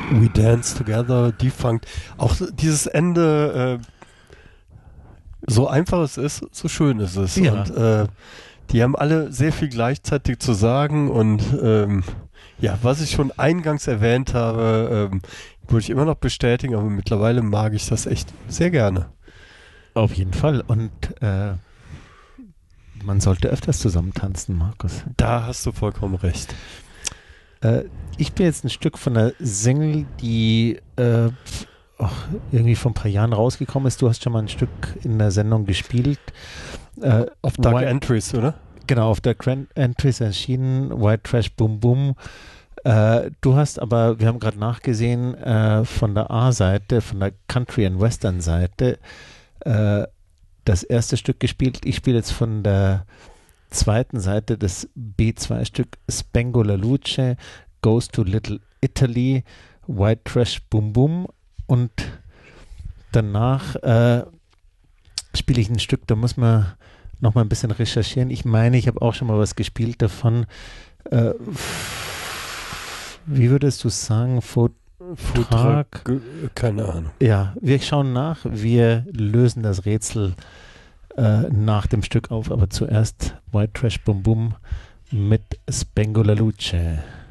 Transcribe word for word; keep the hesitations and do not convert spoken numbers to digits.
We Dance Together, Defunct. Auch dieses Ende, äh, so einfach es ist, so schön ist es. Ja. Und äh, die haben alle sehr viel gleichzeitig zu sagen und ähm, ja, was ich schon eingangs erwähnt habe, ähm, würde ich immer noch bestätigen, aber mittlerweile mag ich das echt sehr gerne. Auf jeden Fall. Und äh, man sollte öfters zusammen tanzen, Markus. Da hast du vollkommen recht. Äh, ich bin jetzt ein Stück von der Single, die äh, oh, irgendwie vor ein paar Jahren rausgekommen ist. Du hast schon mal ein Stück in der Sendung gespielt. Äh, Auf Dark White, Entries, oder? Genau, auf Dark Entries erschienen, White Trash Boom Boom. Äh, du hast aber, wir haben gerade nachgesehen, äh, von der A-Seite, von der Country- and Western-Seite, äh, das erste Stück gespielt. Ich spiele jetzt von der zweiten Seite das B zwei Stück Spangola Luce, Goes to Little Italy, White Trash Boom Boom, und danach äh, spiele ich ein Stück, da muss man noch mal ein bisschen recherchieren. Ich meine, ich habe auch schon mal was gespielt davon. Äh, wie würdest du sagen? Vortrag? Keine Ahnung. Ja, wir schauen nach. Wir lösen das Rätsel äh, nach dem Stück auf, aber zuerst White Trash Boom Boom mit Spangola Luce.